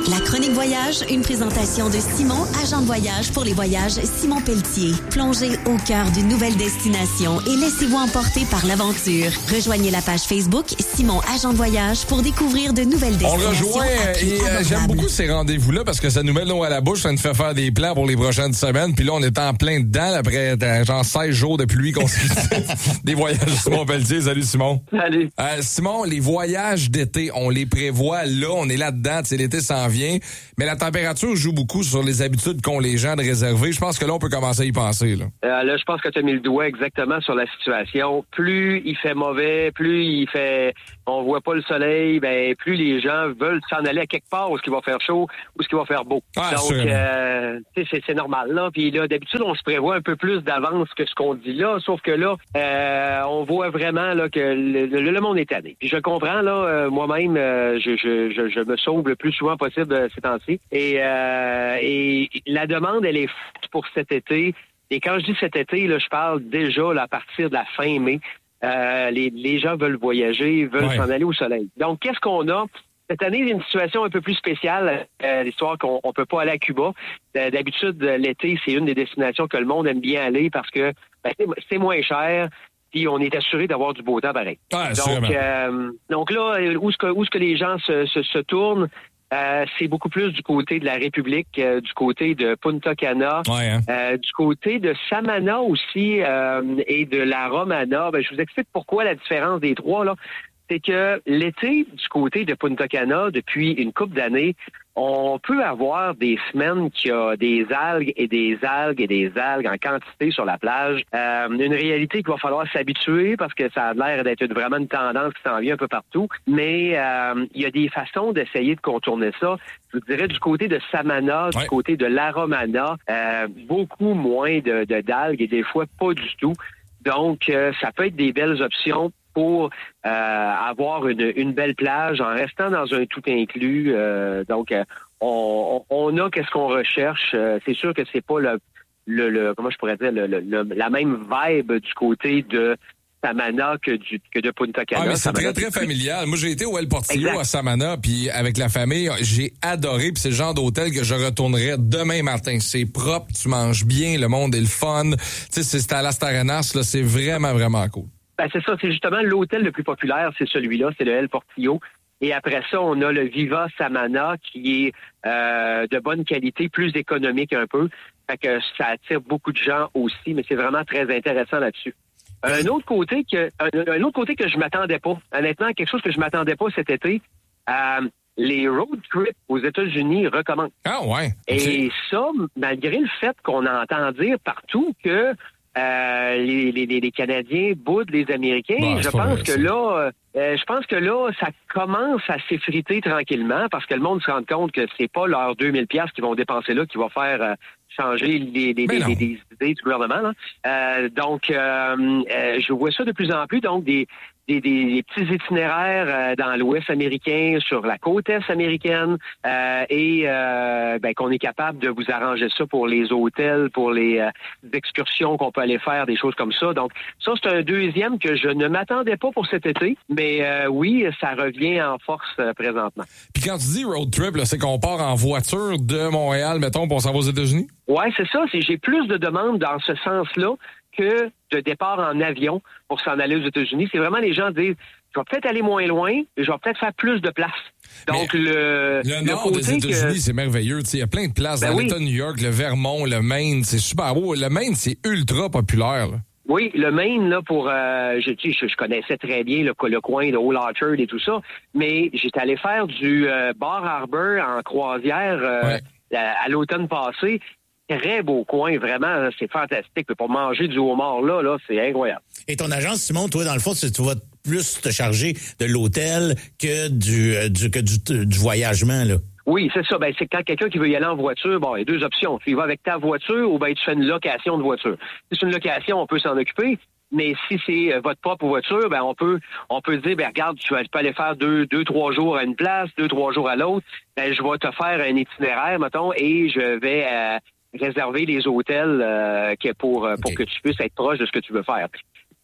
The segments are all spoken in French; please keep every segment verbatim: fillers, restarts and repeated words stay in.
La chronique voyage, une présentation de Simon, agent de voyage pour les voyages Simon Pelletier. Plongez au cœur d'une nouvelle destination et laissez-vous emporter par l'aventure. Rejoignez la page Facebook Simon, agent de voyage pour découvrir de nouvelles destinations. On rejoint et euh, j'aime beaucoup ces rendez-vous-là parce que ça nous met l'eau à la bouche, ça nous fait faire des plans pour les prochaines semaines. Puis là, on est en plein dedans après euh, genre seize jours de pluie consécutifs. Des voyages Simon Pelletier. Salut Simon. Salut. Euh, Simon, les voyages d'été, on les prévoit là, on est là-dedans, tu sais, l'été s'en vient, mais la température joue beaucoup sur les habitudes qu'ont les gens de réserver. Je pense que là, on peut commencer à y penser. Là, euh, là je pense que tu as mis le doigt exactement sur la situation. Plus il fait mauvais, plus il fait, on voit pas le soleil, ben plus les gens veulent s'en aller à quelque part où ce qui va faire chaud, où ce qui va faire beau. Ah, Donc, euh, c'est, c'est normal là. Puis là, d'habitude, on se prévoit un peu plus d'avance que ce qu'on dit là, sauf que là, euh, on voit vraiment là que le, le, le monde est tanné. Puis je comprends là, euh, moi-même, euh, je, je, je, je me sauve le plus souvent possible euh, ces temps-ci. Et, euh, et la demande, elle est faite pour cet été. Et quand je dis cet été, là, je parle déjà là, à partir de la fin mai. Euh, les, les gens veulent voyager, veulent ouais. s'en aller au soleil. Donc, qu'est-ce qu'on a? Cette année, il y a une situation un peu plus spéciale, euh, l'histoire qu'on on peut pas aller à Cuba. Euh, d'habitude, l'été, c'est une des destinations que le monde aime bien aller parce que ben, c'est, c'est moins cher. Puis on est assuré d'avoir du beau temps pareil. Ah, donc, euh, donc là, où est-ce que, où est-ce que les gens se, se, se tournent? Euh, c'est beaucoup plus du côté de la République, euh, du côté de Punta Cana, ouais, hein? euh, du côté de Samana aussi euh, et de la Romana. Ben, je vous explique pourquoi la différence des trois là. C'est que l'été, du côté de Punta Cana, depuis une couple d'années, on peut avoir des semaines qui a des algues et des algues et des algues en quantité sur la plage. Euh, une réalité qu'il va falloir s'habituer parce que ça a l'air d'être vraiment une tendance qui s'en vient un peu partout. Mais euh, il y a des façons d'essayer de contourner ça. Je vous dirais du côté de Samana, ouais. du côté de la Romana, euh, beaucoup moins de, de d'algues et des fois pas du tout. Donc, euh, ça peut être des belles options pour euh, avoir une, une belle plage en restant dans un tout inclus. Euh, donc, euh, on, on a qu'est-ce qu'on recherche. Euh, c'est sûr que c'est pas le, le, le comment je pourrais dire le, le, le, la même vibe du côté de Samana que, du, que de Punta Cana. Ah, mais c'est Samana, très, très familial. Moi, j'ai été au El Portillo exact. à Samana, puis avec la famille, j'ai adoré, puis c'est le genre d'hôtel que je retournerais demain matin. C'est propre, tu manges bien, le monde est le fun. Tu sais, c'est à Las Terrenas, là, c'est vraiment, vraiment cool. Ben, c'est ça, c'est justement l'hôtel le plus populaire, c'est celui-là, c'est le El Portillo. Et après ça, on a le Viva Samana qui est euh, de bonne qualité, plus économique un peu. Fait que ça attire beaucoup de gens aussi, mais c'est vraiment très intéressant là-dessus. Un autre côté que un, un autre côté que je m'attendais pas, honnêtement, quelque chose que je m'attendais pas cet été, euh, les road trips aux États-Unis recommencent. Ah ouais. Okay. Et ça, malgré le fait qu'on entend dire partout que Euh, les, les, les Canadiens boudent les Américains. Bon, je pense vrai, que ça. là, euh, je pense que là, ça commence à s'effriter tranquillement parce que le monde se rend compte que c'est pas leurs deux mille piastres qu'ils vont dépenser là qui va faire euh, changer les, les, les, les, les idées du gouvernement. Là. Euh, donc, euh, euh, je vois ça de plus en plus. Donc, des Des, des, des petits itinéraires euh, dans l'Ouest américain, sur la côte Est américaine, euh, et euh, ben, qu'on est capable de vous arranger ça pour les hôtels, pour les euh, excursions qu'on peut aller faire, des choses comme ça. Donc, ça, c'est un deuxième que je ne m'attendais pas pour cet été, mais euh, oui, ça revient en force euh, présentement. Puis quand tu dis road trip, là, c'est qu'on part en voiture de Montréal, mettons, pour s'en va aux États-Unis? Oui, c'est ça. C'est, j'ai plus de demandes dans ce sens-là que de départ en avion pour s'en aller aux États-Unis. C'est vraiment les gens disent, je vais peut-être aller moins loin, et je vais peut-être faire plus de place. Donc, mais le, le, le nord côté des États-Unis, que... c'est merveilleux. Il y a plein de places ben dans oui. l'État de New York, le Vermont, le Maine, c'est super beau. Le Maine, c'est ultra populaire. Là. Oui, le Maine, là, pour... Euh, je, je, je connaissais très bien le, le coin de Old Orchard et tout ça, mais j'étais allé faire du euh, Bar Harbor en croisière euh, ouais. à, à l'automne passé. Très beau coin, vraiment, c'est fantastique. Pour manger du homard là, là, c'est incroyable. Et ton agence, Simon, toi, dans le fond, tu vas plus te charger de l'hôtel que du, du que du, du voyagement, là. Oui, c'est ça. Ben, c'est quand quelqu'un qui veut y aller en voiture, bon, il y a deux options. Tu y vas avec ta voiture ou ben tu fais une location de voiture. Si c'est une location, on peut s'en occuper. Mais si c'est votre propre voiture, ben on peut on peut dire ben regarde, tu vas tu peux aller faire deux deux trois jours à une place, deux trois jours à l'autre. Ben je vais te faire un itinéraire, mettons, et je vais euh, réserver les hôtels euh, que pour pour okay. que tu puisses être proche de ce que tu veux faire.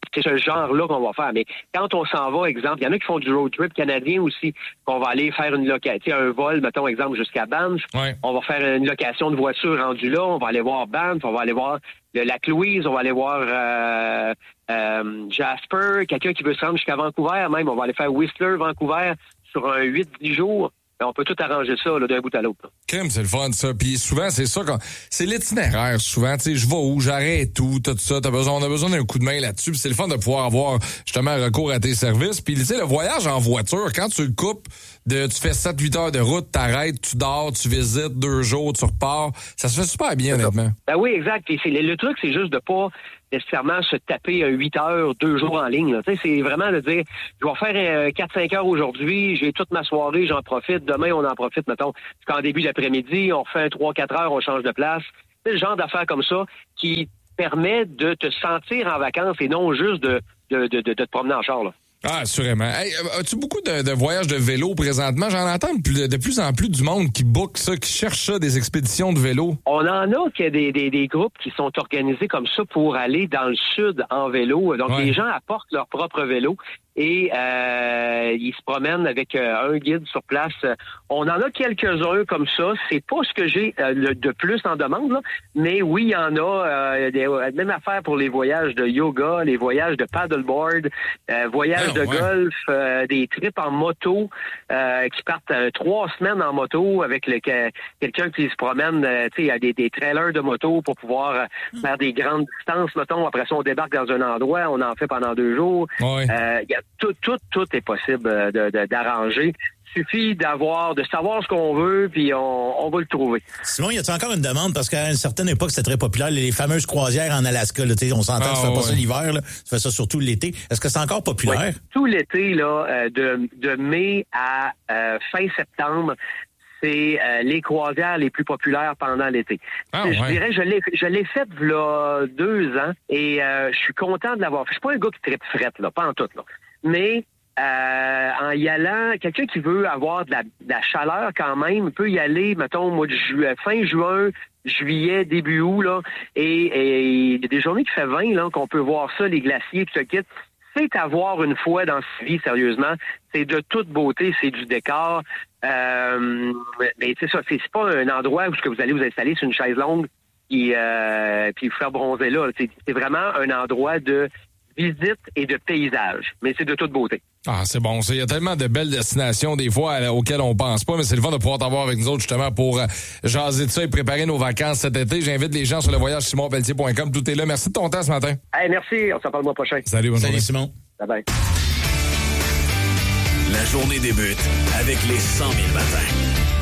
c'est ce genre-là qu'on va faire. Mais quand on s'en va, exemple, il y en a qui font du road trip canadien aussi, qu'on va aller faire une location, un vol, mettons, exemple, jusqu'à Banff. Ouais. On va faire une location de voiture rendue là. On va aller voir Banff, on va aller voir le Lac-Louise, on va aller voir euh, euh, Jasper, quelqu'un qui veut se rendre jusqu'à Vancouver même. On va aller faire Whistler, Vancouver sur un huit dix jours. On peut tout arranger ça là, d'un bout à l'autre. Crème, c'est le fun, ça. Puis souvent, c'est ça, quand c'est l'itinéraire, souvent. Tu sais, je vais où, j'arrête où, tout ça. T'as besoin, on a besoin d'un coup de main là-dessus. Puis c'est le fun de pouvoir avoir, justement, recours à tes services. Puis, tu sais, le voyage en voiture, quand tu le coupes, de, tu fais sept huit heures de route, t'arrêtes, tu dors, tu visites, deux jours, tu repars. Ça se fait super bien, honnêtement. Ben oui, exact. Et c'est, le, le truc, c'est juste de pas nécessairement se taper un huit heures, deux jours en ligne. Tu sais, c'est vraiment de dire, je vais faire euh, quatre cinq heures aujourd'hui, j'ai toute ma soirée, j'en profite. Demain, on en profite, mettons, jusqu'en début d'après-midi, on fait un trois quatre heures, on change de place. C'est le genre d'affaires comme ça qui permet de te sentir en vacances et non juste de, de, de, de, de te promener en char, là. Ah, assurément. Hey, as-tu beaucoup de, de voyages de vélo présentement? J'en entends de, de plus en plus du monde qui book ça, qui cherche ça, des expéditions de vélo. On en a qu'il y a des, des, des groupes qui sont organisés comme ça pour aller dans le sud en vélo. Donc, ouais. Les gens apportent leur propre vélo et euh, ils se promènent avec euh, un guide sur place. On en a quelques-uns comme ça. C'est pas ce que j'ai euh, le, de plus en demande, là. Mais oui, il y en a. Euh, des, même affaire pour les voyages de yoga, les voyages de paddleboard, euh, voyages ah, de ouais. golf, euh, des trips en moto euh, qui partent euh, trois semaines en moto avec le, que, quelqu'un qui se promène, euh, tu sais, à des, des trailers de moto pour pouvoir euh, faire des grandes distances, mettons. Après ça, on débarque dans un endroit, on en fait pendant deux jours. Ouais. Euh, y a tout, tout, tout est possible de, de, d'arranger. Il suffit d'avoir, de savoir ce qu'on veut, puis on, on va le trouver. Simon, y a-t-il encore une demande? Parce qu'à une certaine époque, c'était très populaire, les fameuses croisières en Alaska. Là, on s'entend ah, que tu fais ouais. pas ça l'hiver, là. Tu fais ça surtout l'été. Est-ce que c'est encore populaire? Ouais. Tout l'été, là, euh, de, de mai à euh, fin septembre, c'est euh, les croisières les plus populaires pendant l'été. Ah, je ouais. dirais, je l'ai, je l'ai faite là deux ans et euh, je suis content de l'avoir fait. Je suis pas un gars qui tripe frette, là, pas en tout, là. Mais euh, en y allant, quelqu'un qui veut avoir de la, de la chaleur quand même peut y aller, mettons, au mois de ju- fin juin, juillet, début août, là. Et il y a des journées qui fait vingt, là, qu'on peut voir ça, les glaciers, tout ce kit. C'est à voir une fois dans sa vie, sérieusement. C'est de toute beauté, c'est du décor. Euh, mais c'est ça, c'est, c'est pas un endroit où ce que vous allez vous installer sur une chaise longue et euh, puis vous faire bronzer là. C'est, c'est vraiment un endroit de visite et de paysage. Mais c'est de toute beauté. Ah, c'est bon. Il y a tellement de belles destinations, des fois, à, auxquelles on pense pas, mais c'est le fun de pouvoir t'avoir avec nous autres, justement, pour euh, jaser de ça et préparer nos vacances cet été. J'invite les gens sur le voyage simon pelletier point com. Tout est là. Merci de ton temps ce matin. Hey, merci. On s'en parle le mois prochain. Salut, bonne Salut, journée. Simon. Bye bye. La journée débute avec les cent mille matins.